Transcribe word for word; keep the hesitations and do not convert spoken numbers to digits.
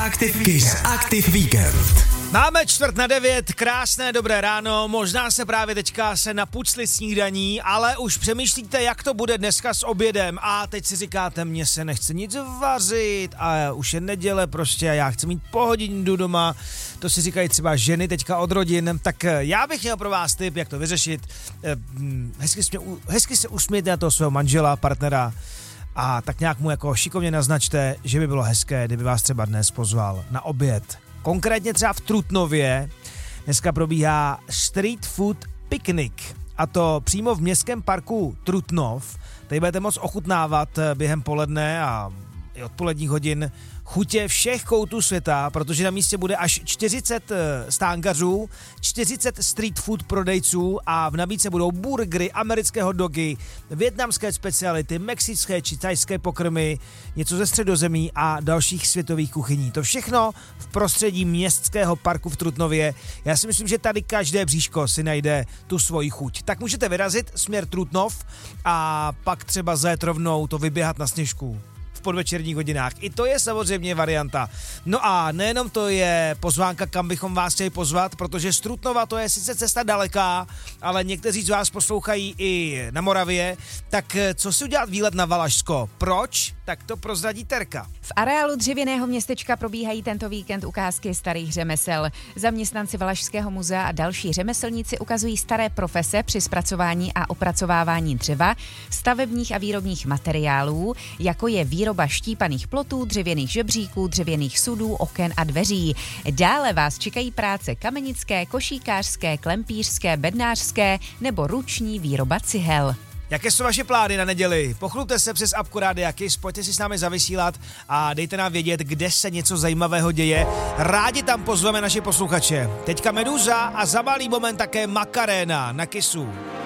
Aktiv Kiss Aktiv Víkend. Máme čtvrt na devět, krásné dobré ráno, možná se právě teďka se napucli snídaní, ale už přemýšlíte, jak to bude dneska s obědem a teď si říkáte, mně se nechce nic vařit a už je neděle prostě a já chci mít po hodinu doma, to si říkají třeba ženy teďka od rodin, tak já bych měl pro vás tip, jak to vyřešit, hezky, smě, hezky se usmějte na toho svého manžela, partnera a tak nějak mu jako šikovně naznačte, že by bylo hezké, kdyby vás třeba dnes pozval na oběd. Konkrétně třeba v Trutnově dneska probíhá Street Food Picnic a to přímo v městském parku Trutnov. Tady budete moct ochutnávat během poledne a i odpoledních hodin chutě všech koutů světa, protože na místě bude až čtyřicet stánkařů, čtyřicet street food prodejců a v nabídce budou burgery, americké hot dogy, vietnamské speciality, mexické či thajské pokrmy, něco ze Středozemí a dalších světových kuchyní. To všechno v prostředí městského parku v Trutnově. Já si myslím, že tady každé bříško si najde tu svoji chuť. Tak můžete vyrazit směr Trutnov a pak třeba zajet rovnou to vyběhat na Sněžku podvečerních hodinách. I to je samozřejmě varianta. No a nejenom to je pozvánka, kam bychom vás chtěli pozvat, protože z Trutnova to je sice cesta daleká, ale někteří z vás poslouchají i na Moravě, tak co si udělat výlet na Valašsko? Proč? Tak to prozradí Terka. V areálu dřevěného městečka probíhají tento víkend ukázky starých řemesel. Zaměstnanci Valašského muzea a další řemeslníci ukazují staré profese při zpracování a opracovávání dřeva, stavebních a výrobních materiálů, jako je výroba štípaných plotů, dřevěných žebříků, dřevěných sudů, oken a dveří. Dále vás čekají práce kamenické, košíkářské, klempířské, bednářské nebo ruční výroba cihel. Jaké jsou vaše plány na neděli? Pochlupte se přes apku Rádia Kiss, pojďte si s námi zavysílat a dejte nám vědět, kde se něco zajímavého děje. Rádi tam pozveme naše posluchače. Teďka Meduza a za malý moment také Macarena na Kissu.